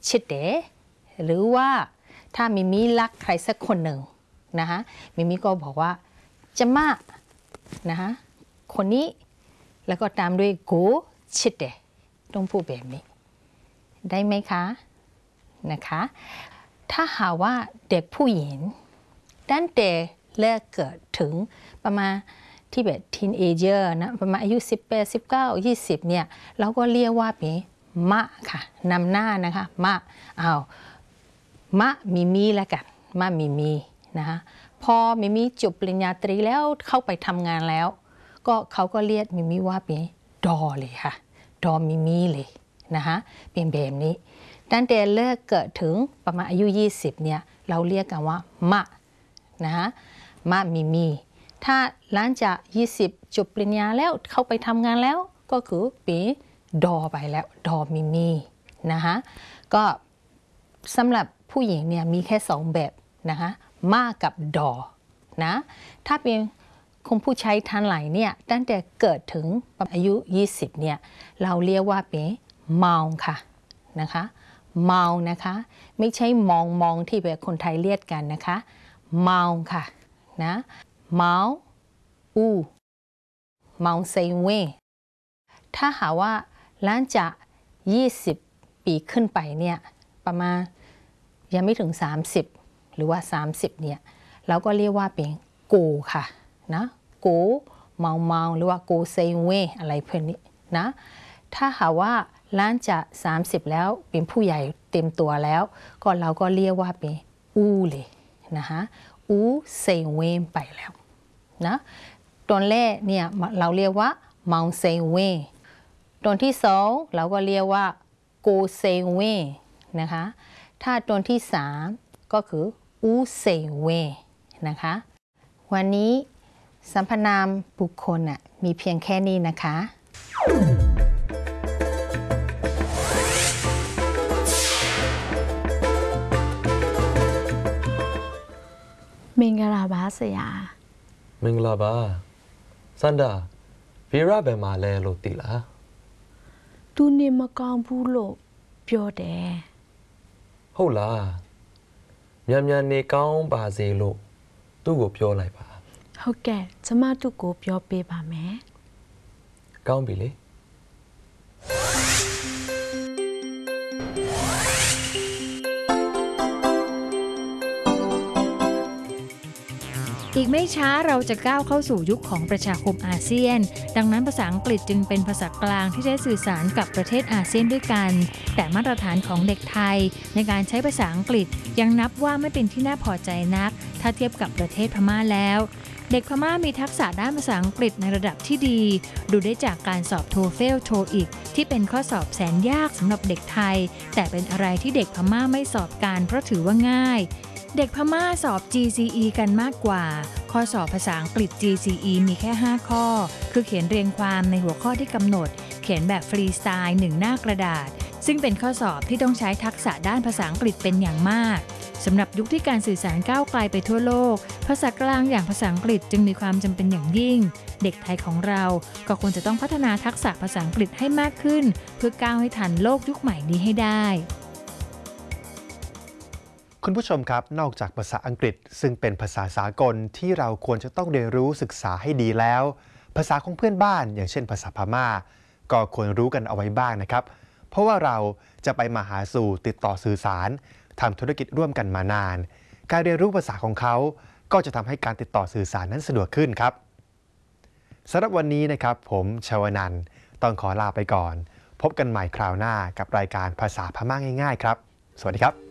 ชิดเดหรือว่าถ้ามิมิรักใครสักคนหนึ่งนะคะมิมิก็บอกว่าจะมานะคะคนนี้แล้วก็ตามด้วยกูชิดเดต้องพูดแบบนี้ได้ไหมคะนะคะถ้าหาว่าเด็กผู้หญิงตั้งแต่แรกเกิดถึงประมาณที่แบบทีนเอเจอร์นะประมาณอายุ18 19 20เนี่ยเราก็เรียกว่าเป็นมะค่ะนำหน้านะคะมะมิมีแล้วกันมะมิมีนะคะพอมิมีจบปริญญาตรีแล้วเข้าไปทำงานแล้วก็เขาก็เรียกมิมีว่าเป็นดอเลยค่ะดอมิมีเลยนะคะเป็นแบบนี้ตั้งแต่เลิกเกิดถึงประมาณอายุ20เนี่ยเราเรียกกันว่ามะนะคะมะมิมีถ้าหลังจาก20จบปริญญาแล้วเข้าไปทำงานแล้วก็คือเป็นดอไปแล้วดอมิมีนะคะก็สำหรับผู้หญิงเนี่ยมีแค่2แบบนะคะมากับดอนะถ้าเป็นคนผู้ชายท่านไหนเนี่ยตั้งแต่เกิดถึงอายุ20เนี่ยเราเรียกว่าเป็นเมาค่ะนะคะเมานะคะไม่ใช่มองที่แบบคนไทยเรียกกันนะคะเมาค่ะนะเมาเมาเซเวถ้าหาว่าหลังจาก20ปีขึ้นไปเนี่ยประมาณยังไม่ถึง30หรือว่า30เนี่ยเราก็เรียกว่าเป็นโกค่ะนะโกเมาหรือว่าโกเซเวอะไรพวกนี้นะถ้าหาว่าหลังจาก30แล้วเป็นผู้ใหญ่เต็มตัวแล้วก็เราก็เรียกว่าเป็นเลยนะคะเซเวไปแล้วนะตอนแรกเนี่ยเราเรียกว่าเมาเซเวตอนที่2เราก็เรียกว่าโกเซเวนะคะถ้าตอนที่3ก็คือเซเวนะคะวันนี้สรรพนามบุคคลมีเพียงแค่นี้นะคะမင်္ဂလာပါဆရာမင်္ဂလာပါစန္ဒာဗီရဘယ်မှာလဲလို့သိလားသူနေမကောင်းဘူးလို့ပြောတယ်ဟုတ်လားမြန်နေကောင်းပါစေလို့သူ့ကိုပြောလိုက်ပါဟုတ်ကဲ့ကျမသူ့ကိုပြောပေးပါမယ်ကောင်းပြီလေอีกไม่ช้าเราจะก้าวเข้าสู่ยุคของประชาคมอาเซียนดังนั้นภาษาอังกฤษจึงเป็นภาษากลางที่ใช้สื่อสารกับประเทศอาเซียนด้วยกันแต่มาตรฐานของเด็กไทยในการใช้ภาษาอังกฤษยังนับว่าไม่เป็นที่น่าพอใจนักถ้าเทียบกับประเทศพม่าแล้วเด็กพม่ามีทักษะด้านภาษาอังกฤษในระดับที่ดีดูได้จากการสอบ TOEFL TOEIC ที่เป็นข้อสอบแสนยากสำหรับเด็กไทยแต่เป็นอะไรที่เด็กพม่าไม่สอบกันเพราะถือว่าง่ายเด็กพม่าสอบ GCE กันมากกว่าข้อสอบภาษาอังกฤษ GCE มีแค่5ข้อคือเขียนเรียงความในหัวข้อที่กำหนดเขียนแบบฟรีสไตล์1หน้ากระดาษซึ่งเป็นข้อสอบที่ต้องใช้ทักษะด้านภาษาอังกฤษเป็นอย่างมากสำหรับยุคที่การสื่อสารก้าวไกลไปทั่วโลกภาษากลางอย่างภาษาอังกฤษจึงมีความจำเป็นอย่างยิ่งเด็กไทยของเราก็ควรจะต้องพัฒนาทักษะภาษาอังกฤษให้มากขึ้นเพื่อก้าวให้ทันโลกยุคใหม่นี้ให้ได้คุณผู้ชมครับนอกจากภาษาอังกฤษซึ่งเป็นภาษาสากลที่เราควรจะต้องเรียนรู้ศึกษาให้ดีแล้วภาษาของเพื่อนบ้านอย่างเช่นภาษาพม่าก็ควรรู้กันเอาไว้บ้างนะครับเพราะว่าเราจะไปมาหาสู่ติดต่อสื่อสารทำธุรกิจร่วมกันมานานการเรียนรู้ภาษาของเขาก็จะทำให้การติดต่อสื่อสารนั้นสะดวกขึ้นครับสำหรับวันนี้นะครับผมชวนันท์ต้องขอลาไปก่อนพบกันใหม่คราวหน้ากับรายการภาษาพม่าง่ายๆครับสวัสดีครับ